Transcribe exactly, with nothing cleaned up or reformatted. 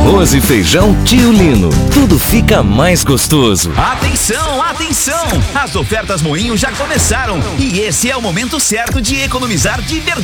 arroz e feijão Tio Lino. Tudo fica mais gostoso. Atenção, atenção! As ofertas Moinho já começaram e esse é o momento certo de economizar de verdade.